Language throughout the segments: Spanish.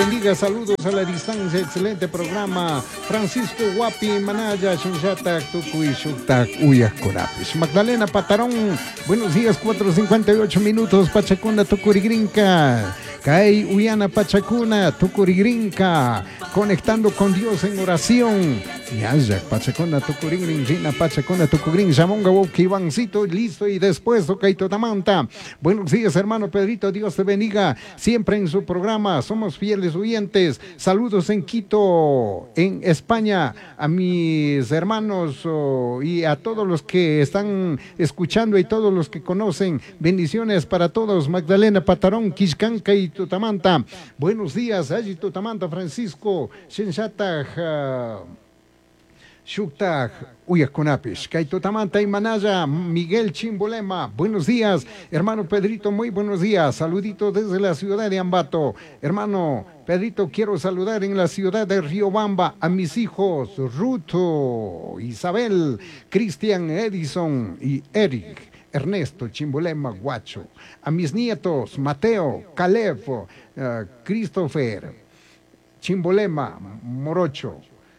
Bendiga, saludos a la distancia, excelente programa. Francisco Guapi, Manaya, Shunchatak, Tucuy, Shuktak, Uyak, Corapis. Magdalena Patarón, buenos días, 4:58 minutos, Pachacunda, Tucurigrinca. Kai Uyana Pachacuna, Tucurigrinca, conectando con Dios en oración. Yayak, Pachacuna, Tucurigrin, Gina, Pachacuna, Tucurigrin, Yamonga, Woki, Ivancito, listo y después, Tocaito Tamanta. Buenos días, hermano Pedrito, Dios te bendiga siempre en su programa. Somos fieles oyentes. Saludos en Quito, en España, a mis hermanos y a todos los que están escuchando y todos los que conocen. Bendiciones para todos. Magdalena Patarón, Quiscanca y Tutamanta. Buenos días, allí Tutamanta, Francisco, Shenshata, Shuktak, Uyakunapish, Kaitutamanta y Manaya, Miguel Chimbolema. Buenos días, hermano Pedrito, muy buenos días. Saludito desde la ciudad de Ambato. Hermano Pedrito, quiero saludar en la ciudad de Riobamba a mis hijos Ruto, Isabel, Cristian, Edison y Eric. Ernesto Chimbolema Guacho, a mis nietos Mateo, Caleb, Christopher Chimbolema Morocho,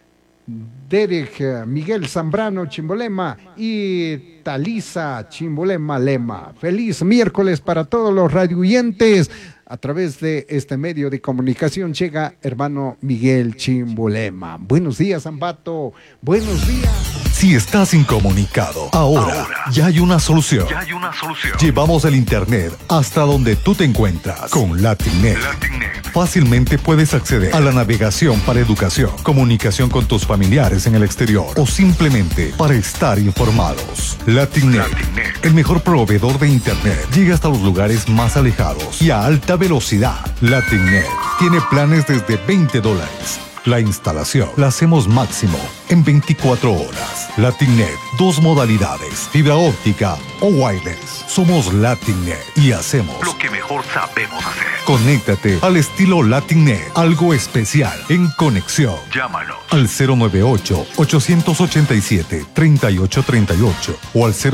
Derek Miguel Zambrano Chimbolema y Talisa Chimbolema Lema. Feliz miércoles para todos los radioyentes. A través de este medio de comunicación llega hermano Miguel Chimbolema. Buenos días, Ambato. Buenos días. Si estás incomunicado, ahora ya hay una solución. Llevamos el internet hasta donde tú te encuentras con Latinnet. Fácilmente puedes acceder a la navegación para educación, comunicación con tus familiares en el exterior o simplemente para estar informados. Latinnet, el mejor proveedor de internet, llega hasta los lugares más alejados y a alta velocidad. Latinnet tiene planes desde $20. La instalación la hacemos máximo en 24 horas. Latinnet, 2 modalidades, fibra óptica o wireless. Somos Latinnet y hacemos lo que mejor sabemos hacer. Conéctate al estilo Latinnet, algo especial en conexión. Llámanos al 098-887-3838 o al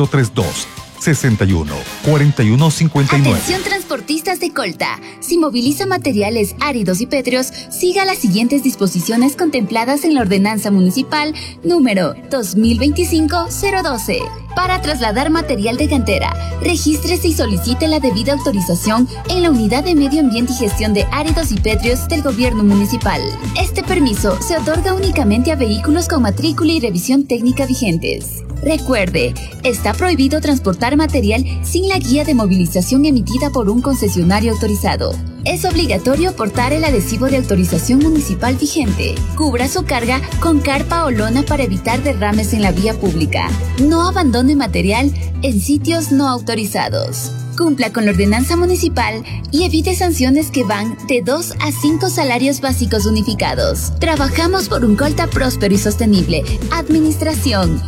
032-61-4159. Atención transportistas de Colta. Si moviliza materiales áridos y pétreos, siga las siguientes disposiciones contempladas en la Ordenanza Municipal número 2025-012. Para trasladar material de cantera, regístrese y solicite la debida autorización en la Unidad de Medio Ambiente y Gestión de Áridos y Pétreos del Gobierno Municipal. Este permiso se otorga únicamente a vehículos con matrícula y revisión técnica vigentes. Recuerde, está prohibido transportar material sin la guía de movilización emitida por un concesionario autorizado. Es obligatorio portar el adhesivo de autorización municipal vigente. Cubra su carga con carpa o lona para evitar derrames en la vía pública. No abandone material en sitios no autorizados. Cumpla con la ordenanza municipal y evite sanciones que van de 2 a 5 salarios básicos unificados. Trabajamos por un Colta próspero y sostenible. Administración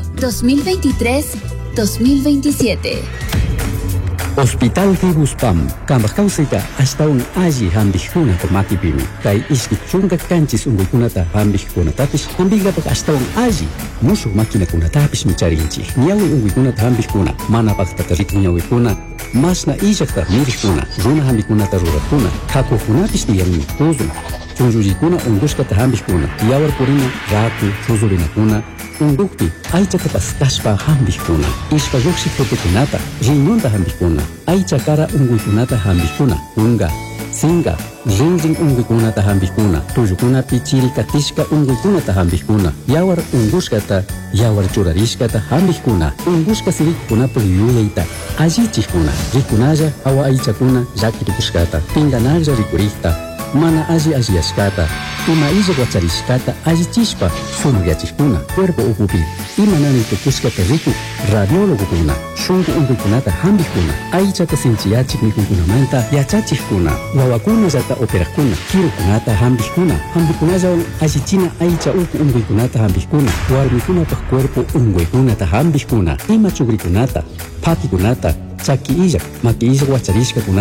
2023-2027. Hospital Fibuspam, Kambakausita, hasta un aji hambijuna tomati bimi. Kai iskichunga kanchis ungukunata hambijuna tapis, hambiga hasta un aji. Musu makina kuna tapis micharinchi. Nyawi ungukunata hambijuna, mana paktarit nyawikuna. Masna ijakta mirikuna, runa hambikuna tarurakuna. Kakukunapis diyarmi, tuzuna. Chunjurikuna unguskata hambijuna. Yawar purina, ratu, chuzurinakuna. Undukti, aichakatas kashpa hambijuna. Ishpa yuksikotukunata, riñonta hambijuna. Aichakara unguikunata hambijuna. Unga, singa, rinring unguikunata hambijuna. Tuyukuna pichirikatishka unguikunata hambijuna. Yawar unguskata, yawar churarishkata hambijuna. Unguska sirikuna puyuyaita. Allichikuna, rikunaya awa aichakuna yakirikushkata. Pinganaya rikurikta. Mana ashiashkata, ima guacharishkata, chispa, sunugyachikuna, cuerpo upupir, ima nani tukushkata riku, radiólogo kuna, shungu ungukunata hambikuna, aichata sinchiachik mikunkunamanta, yachachikuna, wawakuna yata operakuna, kirukunata hambikuna, hambikunayawan ashichina aicha uku ungukunata hambikuna, warmikunata cuerpo ungukunata hambikuna, ima chugrikunata, patikunata, chaki illa, maki illa guacharishka kunata,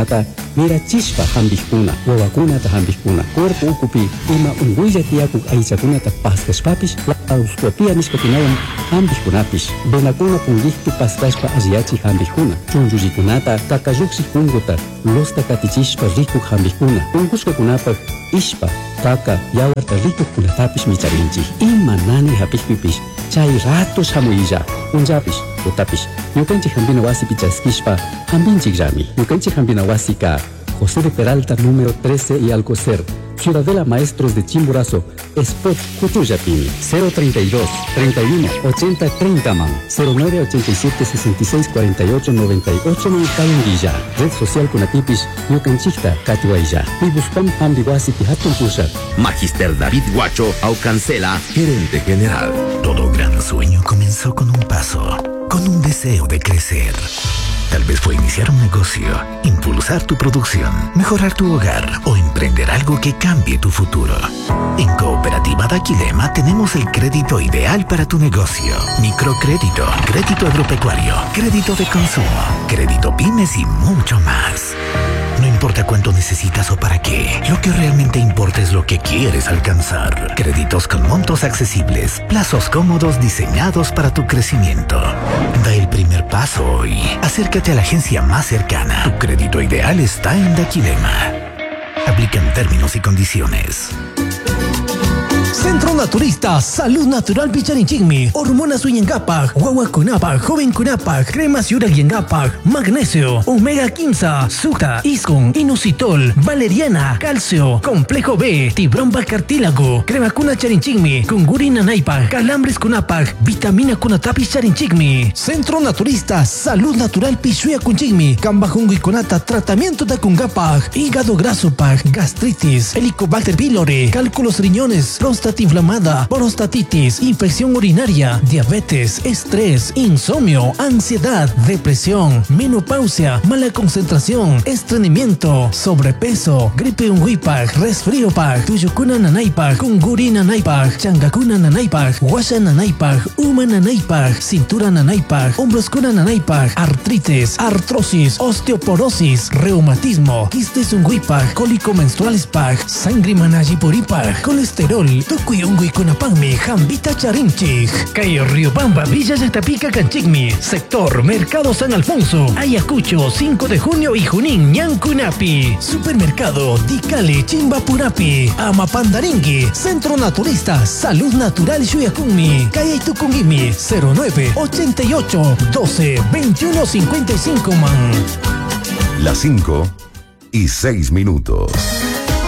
mira chispa hambijkuna, wawakunata hambijkuna, cuerpo ukupi, ima unguilla tiakuk aichakunata paskashpapish, auskuapia nishpatinawan hambijkunapish, benakuna pungihtu paskashpa asiachi hambijkuna, chunllujikunata, kakayuksi hunguta, losta katichishpa rikuk hambijkuna, ungushkakunapak, ishpa, kaka, yawarta rikuk kunatapish micharinchi, ima nani hapijpipish, chay ratos hamuilla, unjapish, utapish, yukanchik hambina wasi pichaskishpa, hambinchik rami, yukanchik hambina wasi ka, José de Peralta número 13 y Alcocer, Ciudadela Maestros de Chimborazo, Spot Cutuyapini, 032 31 80 30 man, 0987 66 48 98 Cayanguilla, Red Social Kunatipish, Yucanchicta, Catuaya, Pibuspam Ambiguasi Pihatun Pushat. Magister David Guacho Aucancela, gerente general. Todo gran sueño comenzó con un paso, con un deseo de crecer. Tal vez fue iniciar un negocio, impulsar tu producción, mejorar tu hogar o emprender algo que cambie tu futuro. En Cooperativa Daquilema tenemos el crédito ideal para tu negocio. Microcrédito, crédito agropecuario, crédito de consumo, crédito pymes y mucho más. No importa cuánto necesitas o para qué, lo que realmente importa es lo que quieres alcanzar. Créditos con montos accesibles, plazos cómodos diseñados para tu crecimiento. Da el primer paso hoy. Acércate a la agencia más cercana. Tu crédito ideal está en Daquilema. Aplican términos y condiciones. Centro Naturista, Salud Natural Picharinchigmi, Hormonas Uyengapak, Guaguacunapak, Joven Cunapak, Cremas Yurayengapak, Magnesio, Omega 15, Suta, Iskon, Inositol, Valeriana, Calcio, Complejo B, Tibromba Cartílago, Crema Cuna Charinchigmi, Kungurina Naipak, Calambres Cunapak, Vitamina Cunatapi Charinchigmi. Centro Naturista, Salud Natural Pichuya Kunchigmi, Cambajungo y Conata, Tratamiento de Kungapak, Hígado Graso Pak, Gastritis, Helicobacter pylori, Cálculos riñones, próstata inflamada, prostatitis, infección urinaria, diabetes, estrés, insomnio, ansiedad, depresión, menopausia, mala concentración, estreñimiento, sobrepeso, gripe unguipak, resfrío pak, tuyukuna nanaipak, kunguri nanaipak, changakuna nanaipak, washa nanaipak, uma nanaipak, cintura nanaipak, hombros kuna nanaipak, artritis, artrosis, osteoporosis, reumatismo, quistes unguipak, cólico menstruales pak, sangre manajipuripak, colesterol, Tukuyungui Kunapagmi, Jambita Charinchig, Cayo Riobamba, Villa Yatapica Canchigmi, Sector Mercado San Alfonso, Ayacucho, 5 de junio y Junín, Ñancunapi, Supermercado Dicali, Chimbapurapi, Amapandaringui, Centro Naturista, Salud Natural Shuyakumi, Calle Tukungimi, 09 88 12 21 55 man. Las 5:06.